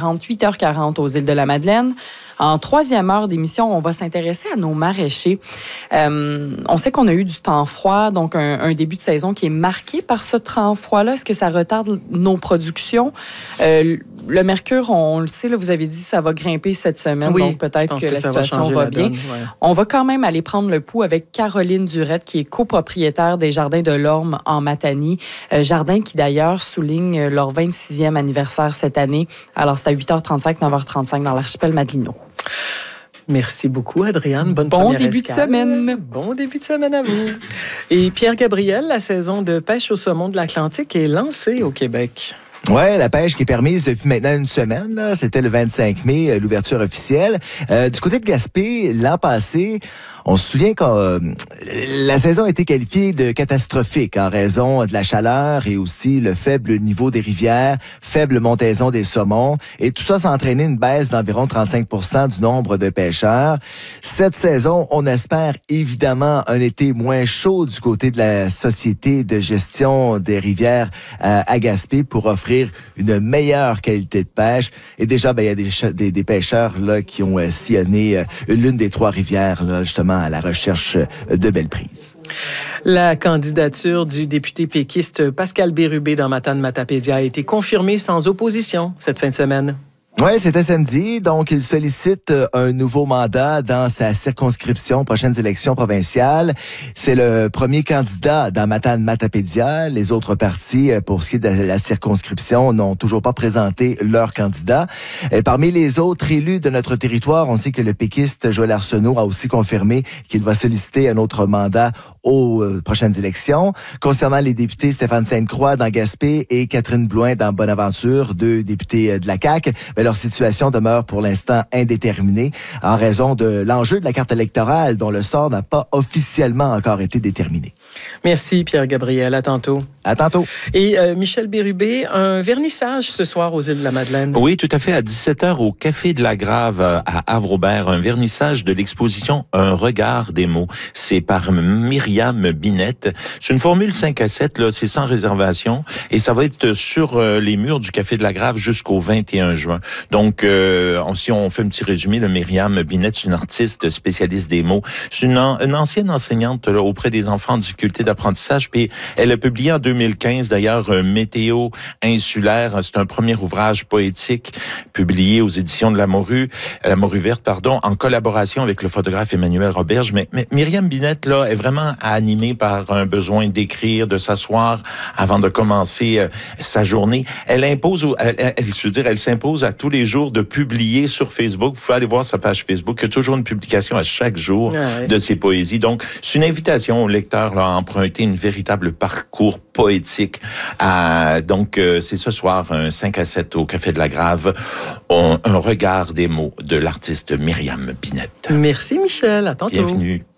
7h40, 8h40 aux îles de la Madeleine. En troisième heure d'émission, on va s'intéresser à nos maraîchers. On sait qu'on a eu du temps froid, donc un début de saison qui est marqué par ce temps froid-là. Est-ce que ça retarde nos productions? Le mercure, on le sait, là, vous avez dit ça va grimper cette semaine, oui, donc peut-être que la situation va bien. Ouais. On va quand même aller prendre le pouls avec Caroline Durette, qui est copropriétaire des Jardins de l'Orme en Matanie. Jardins qui, d'ailleurs, soulignent leur 26e anniversaire cette année. Alors, c'est à 8h35, 9h35 dans l'archipel Madelino. Merci beaucoup, Adriane. Bon début de semaine. Bon début de semaine à vous. Et Pierre Gabriel, la saison de pêche au saumon de l'Atlantique est lancée au Québec. Ouais, la pêche qui est permise depuis maintenant une semaine. Là. C'était le 25 mai, l'ouverture officielle. Du côté de Gaspé, l'an passé, on se souvient que la saison a été qualifiée de catastrophique en raison de la chaleur et aussi le faible niveau des rivières, faible montaison des saumons. Et tout ça, ça a entraîné une baisse d'environ 35% du nombre de pêcheurs. Cette saison, on espère évidemment un été moins chaud du côté de la Société de gestion des rivières à Gaspé pour offrir une meilleure qualité de pêche. Et déjà, il y a des pêcheurs là qui ont sillonné l'une des trois rivières, là, justement, à la recherche de belles prises. La candidature du député péquiste Pascal Bérubé dans Matane-Matapédia a été confirmée sans opposition cette fin de semaine. Oui, c'était samedi. Donc, il sollicite un nouveau mandat dans sa circonscription aux prochaines élections provinciales. C'est le premier candidat dans Matane-Matapédia. Les autres partis, pour ce qui est de la circonscription, n'ont toujours pas présenté leur candidat. Et parmi les autres élus de notre territoire, on sait que le péquiste Joël Arsenault a aussi confirmé qu'il va solliciter un autre mandat aux prochaines élections. Concernant les députés Stéphane Sainte-Croix dans Gaspé et Catherine Blouin dans Bonaventure, deux députés de la CAQ, leur situation demeure pour l'instant indéterminée en raison de l'enjeu de la carte électorale dont le sort n'a pas officiellement encore été déterminé. Merci Pierre Gabriel. À tantôt. À tantôt. Et Michel Bérubé, un vernissage ce soir aux îles de la Madeleine. Oui, tout à fait. À 17h au Café de la Grave à Havre-Aubert, un vernissage de l'exposition Un regard des mots. C'est par Myriam Binette. C'est une formule 5 à 7, là, c'est sans réservation et ça va être sur les murs du Café de la Grave jusqu'au 21 juin. Donc, si on fait un petit résumé, le Myriam Binette, c'est une artiste spécialiste des mots. C'est une ancienne enseignante là, auprès des enfants en difficulté d'apprentissage. Puis elle a publié en 2015, d'ailleurs, Météo insulaire. C'est un premier ouvrage poétique publié aux éditions de La Morue Verte, en collaboration avec le photographe Emmanuel Roberge. Mais Myriam Binette, là, est vraiment animée par un besoin d'écrire, de s'asseoir avant de commencer sa journée. Elle s'impose à tous les jours de publier sur Facebook. Vous pouvez aller voir sa page Facebook. Il y a toujours une publication à chaque jour de ses poésies. Donc, c'est une invitation au lecteur là, à emprunter une véritable parcours poétique. Donc, c'est ce soir, un 5 à 7 au Café de la Grave, un regard des mots de l'artiste Myriam Binette. Merci Michel. À tantôt. Bienvenue.